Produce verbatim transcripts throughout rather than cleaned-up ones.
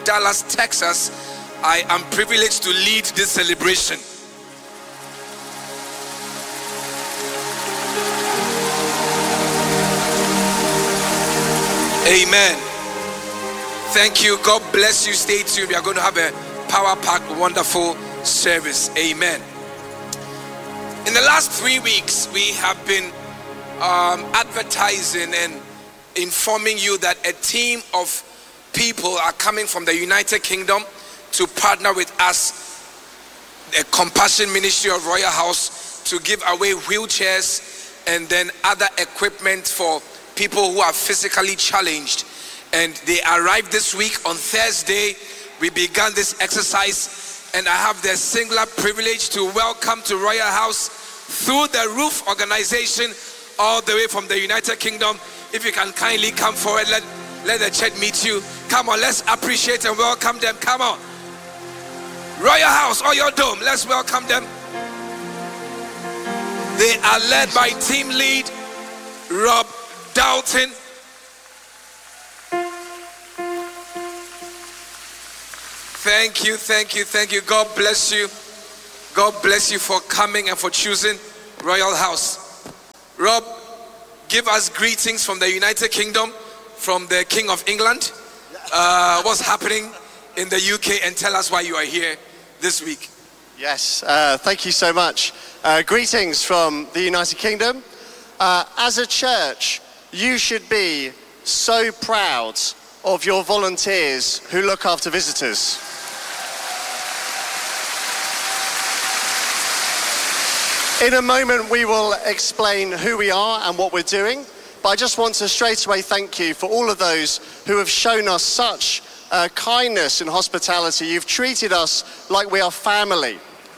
Dallas, Texas, I am privileged to lead this celebration. Amen. Thank you. God bless you. Stay tuned. We are going to have a power-packed, wonderful service. Amen. In the last three weeks, we have been um, advertising and informing you that a team of people are coming from the United Kingdom to partner with us, the Compassion Ministry of Royal House, to give away wheelchairs and then other equipment for people who are physically challenged. And they arrived this week on Thursday. We began this exercise, and I have the singular privilege to welcome to Royal House through the Roof organization all the way from the United Kingdom. If you can kindly come forward, let, let the church meet you. Come on, let's appreciate and welcome them. Come on. Royal House, or your dome, let's welcome them. They are led by team lead Rob Dalton. Thank you, thank you, thank you. God bless you. God bless you for coming and for choosing Royal House. Rob, give us greetings from the United Kingdom, from the King of England. Uh, what's happening in the U K, and tell us why you are here this week. Yes, uh, thank you so much. Uh, greetings from the United Kingdom. Uh, as a church, you should be so proud of your volunteers who look after visitors. In a moment, we will explain who we are and what we're doing, but I just want to straight away thank you for all of those who have shown us such uh, kindness and hospitality. You've treated us like we are family.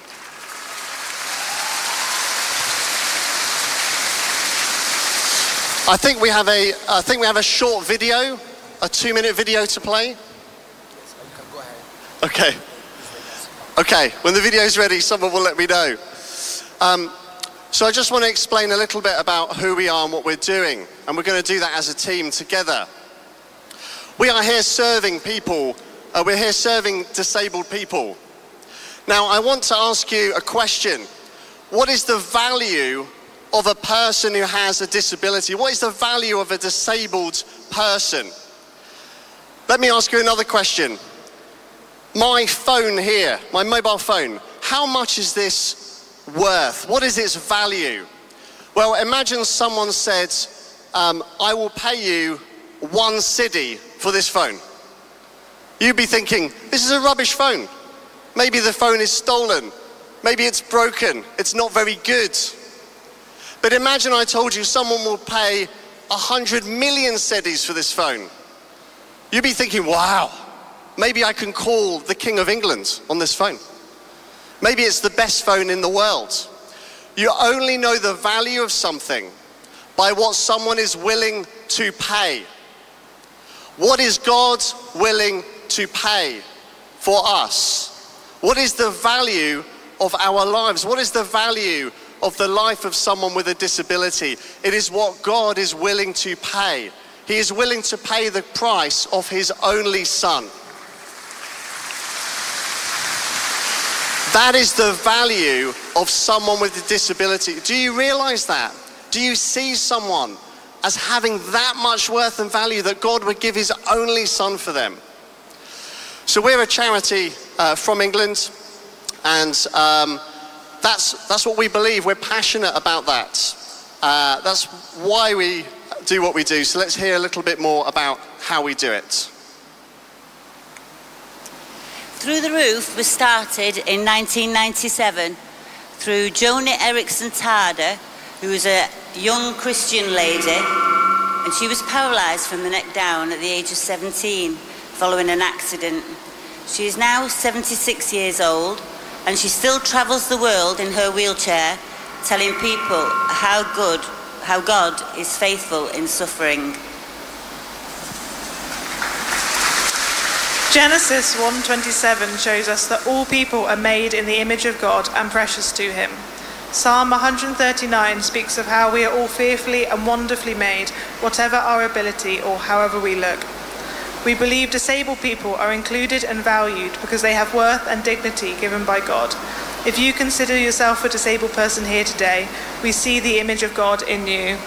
I think we have a, I think we have a short video, a two-minute video to play. Yes, go ahead. Okay. Okay, when the video's ready, someone will let me know. Um, so I just want to explain a little bit about who we are and what we're doing, and we're going to do that as a team together. We are here serving people, uh, we're here serving disabled people. Now, I want to ask you a question. What is the value of a person who has a disability? What is the value of a disabled person? Let me ask you another question. My phone here, my mobile phone, how much is this worth? What is its value? Well, imagine someone said, um, I will pay you one cedi for this phone. You'd be thinking, this is a rubbish phone. Maybe the phone is stolen. Maybe it's broken. It's not very good. But imagine I told you someone will pay one hundred million cedis for this phone. You'd be thinking, wow, maybe I can call the King of England on this phone. Maybe it's the best phone in the world. You only know the value of something by what someone is willing to pay. What is God willing to pay for us? What is the value of our lives? What is the value of the life of someone with a disability? It is what God is willing to pay. He is willing to pay the price of his only son. That is the value of someone with a disability. Do you realize that? Do you see someone as having that much worth and value that God would give his only son for them? So we're a charity uh, from England, and um, that's, that's what we believe. We're passionate about that. Uh, that's why we do what we do. So let's hear a little bit more about how we do it. Through the Roof was started in nineteen ninety-seven through Joni Erickson Tarder, who was a young Christian lady, and she was paralysed from the neck down at the age of seventeen following an accident. She is now seventy-six years old, and she still travels the world in her wheelchair, telling people how good, how God is faithful in suffering. Genesis one twenty-seven shows us that all people are made in the image of God and precious to him. Psalm one thirty-nine speaks of how we are all fearfully and wonderfully made, whatever our ability or however we look. We believe disabled people are included and valued because they have worth and dignity given by God. If you consider yourself a disabled person here today, we see the image of God in you.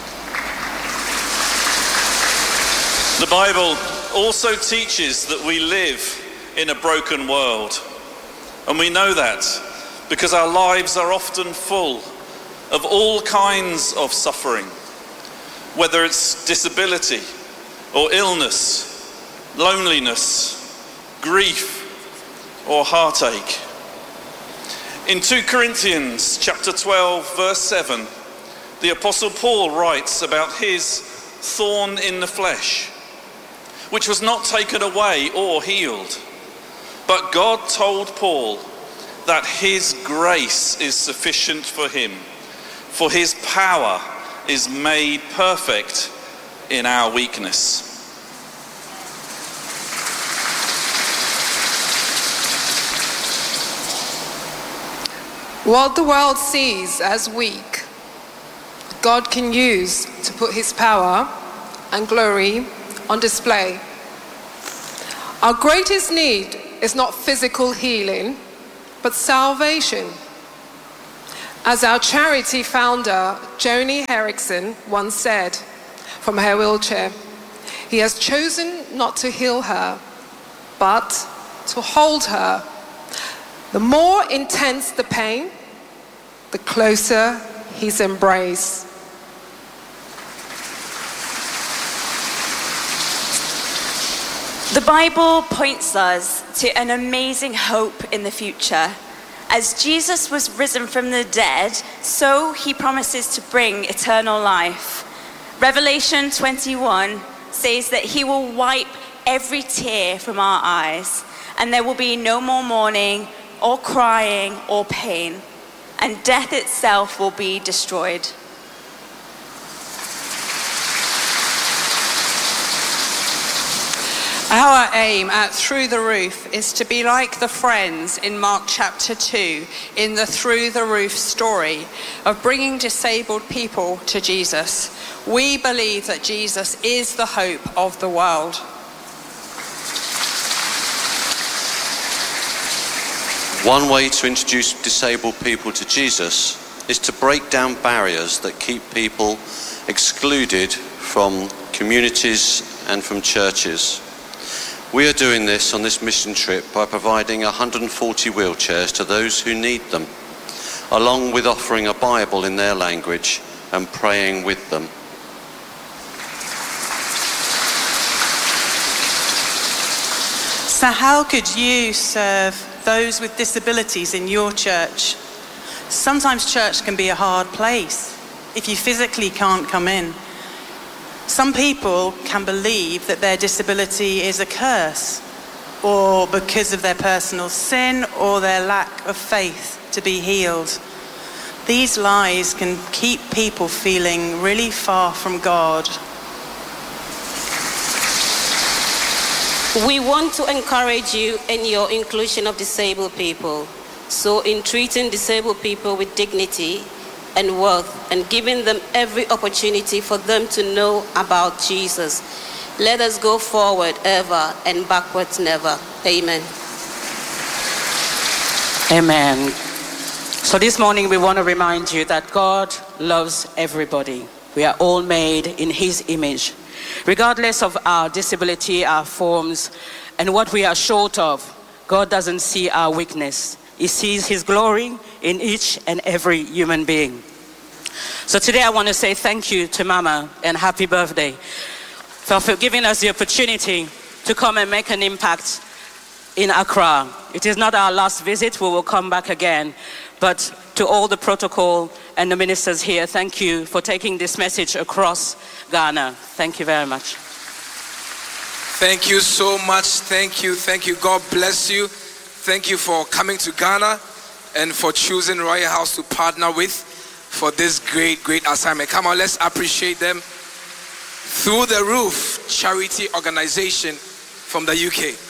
The Bible also teaches that we live in a broken world. And we know that because our lives are often full of all kinds of suffering, whether it's disability or illness, loneliness, grief, or heartache. In Second Corinthians chapter twelve, verse seven, the Apostle Paul writes about his thorn in the flesh, which was not taken away or healed. But God told Paul that his grace is sufficient for him, for his power is made perfect in our weakness. What the world sees as weak, God can use to put his power and glory on display. Our greatest need is not physical healing, but salvation. As our charity founder, Joni Eareckson, once said from her wheelchair, he has chosen not to heal her, but to hold her. The more intense the pain, the closer his embrace. The Bible points us to an amazing hope in the future. As Jesus was risen from the dead, so he promises to bring eternal life. Revelation twenty-one says that he will wipe every tear from our eyes, and there will be no more mourning or crying or pain, and death itself will be destroyed. Our aim at Through the Roof is to be like the friends in Mark chapter two in the Through the Roof story of bringing disabled people to Jesus. We believe that Jesus is the hope of the world. One way to introduce disabled people to Jesus is to break down barriers that keep people excluded from communities and from churches. We are doing this on this mission trip by providing one hundred forty wheelchairs to those who need them, along with offering a Bible in their language and praying with them. So how could you serve those with disabilities in your church? Sometimes church can be a hard place if you physically can't come in. Some people can believe that their disability is a curse, or because of their personal sin or their lack of faith to be healed. These lies can keep people feeling really far from God. We want to encourage you in your inclusion of disabled people. So in treating disabled people with dignity and worth and giving them every opportunity for them to know about Jesus, let us go forward ever and backwards never. Amen. Amen. So this morning we want to remind you that God loves everybody. We are all made in his image. Regardless of our disability, our forms, and what we are short of, God doesn't see our weakness. He sees his glory in each and every human being. So today I want to say thank you to Mama and happy birthday for, for giving us the opportunity to come and make an impact in Accra. It is not our last visit. We will come back again. But to all the protocol and the ministers here, thank you for taking this message across Ghana. Thank you very much. Thank you so much. Thank you. Thank you. God bless you. Thank you for coming to Ghana and for choosing Royal House to partner with for this great, great assignment. Come on, let's appreciate them. Through the Roof Charity Organization from the U K.